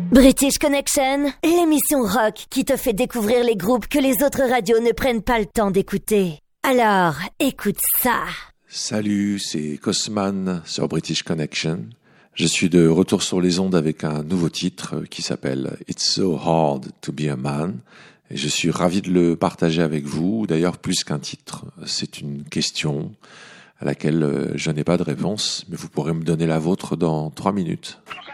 British Connection, l'émission rock qui te fait découvrir les groupes que les autres radios ne prennent pas le temps d'écouter. Alors, écoute ça. Salut, c'est Cosman sur British Connection. Je suis de retour sur les ondes avec un nouveau titre qui s'appelle It's So Hard to Be a Man. Et je suis ravi de le partager avec vous. D'ailleurs, plus qu'un titre, c'est une question à laquelle je n'ai pas de réponse, mais vous pourrez me donner la vôtre dans 3 minutes.